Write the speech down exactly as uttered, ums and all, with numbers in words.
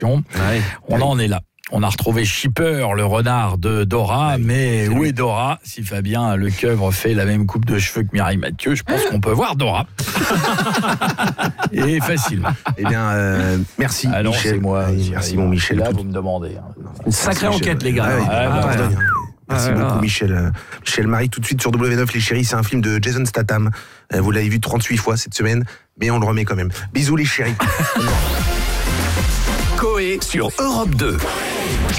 Ouais. On en est là. On a retrouvé Shipper, le renard de Dora, oui, mais où est Dora? Si Fabien Lecoeuvre fait la même coupe de cheveux que Mireille Mathieu, je pense qu'on peut voir Dora. Et facilement. Eh bien, euh, merci ah non, Michel. C'est moi. Oui, merci mon Michel. Là, tout... vous me demandez. Une sacrée merci, enquête, Michel. les gars. Ah, oui, ah, ah, ouais, ouais. ouais. Merci Ah, beaucoup, là. Michel. Michel Marie, tout de suite sur W neuf, Les Chéris, c'est un film de Jason Statham. Vous l'avez vu trente-huit fois cette semaine, mais on le remet quand même. Bisous, les chéris. Coé sur Europe deux.